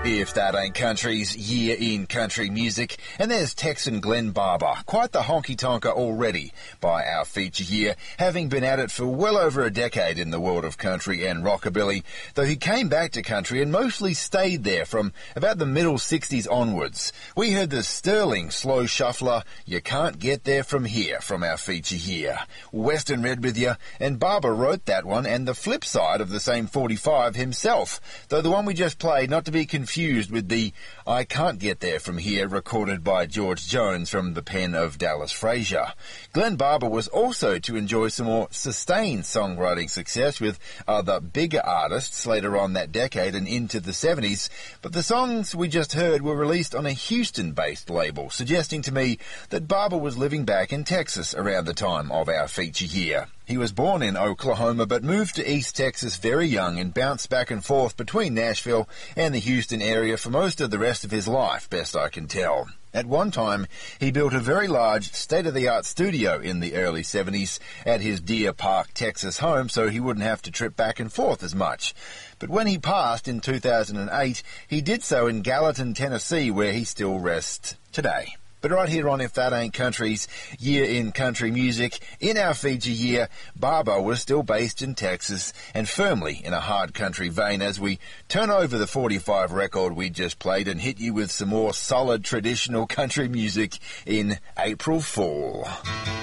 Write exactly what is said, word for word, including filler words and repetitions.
If That Ain't Country's Year in Country Music, and there's Texan Glenn Barber, quite the honky-tonker already by our feature here, having been at it for well over a decade in the world of country and rockabilly, though he came back to country and mostly stayed there from about the middle sixties onwards. We heard the sterling slow shuffler, You Can't Get There From Here, from our feature here. Western Red with you, and Barber wrote that one and the flip side of the same forty-five himself, though the one we just played, not to be confused with the I Can't Get There From Here recorded by George Jones from the pen of Dallas Frazier. Glenn Barber was also to enjoy some more sustained songwriting success with other bigger artists later on that decade and into the seventies, but the songs we just heard were released on a Houston-based label, suggesting to me that Barber was living back in Texas around the time of our feature here. He was born in Oklahoma but moved to East Texas very young and bounced back and forth between Nashville and the Houston area for most of the rest of his life, best I can tell. At one time, he built a very large, state-of-the-art studio in the early seventies at his Deer Park, Texas home so he wouldn't have to trip back and forth as much. But when he passed in two thousand eight, he did so in Gallatin, Tennessee, where he still rests today. But right here on If That Ain't Country's Year in Country Music, in our feature year, Barber was still based in Texas and firmly in a hard country vein as we turn over the forty-five record we just played and hit you with some more solid traditional country music in April Fool.